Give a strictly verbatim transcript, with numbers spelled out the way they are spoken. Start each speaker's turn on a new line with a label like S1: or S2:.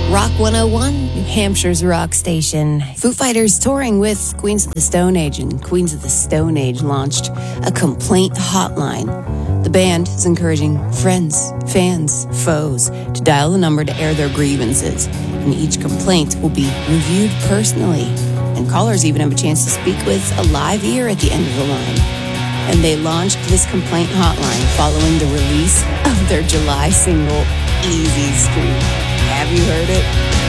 S1: Rock one oh one, New Hampshire's rock station. Foo Fighters touring with Queens of the Stone Age, and Queens of the Stone Age launched a complaint hotline. The band is encouraging friends, fans, foes to dial the number to air their grievances, and each complaint will be reviewed personally. And callers even have a chance to speak with a live ear at the end of the line. And they launched this complaint hotline following the release of their July single, Easy Street. Have you heard it?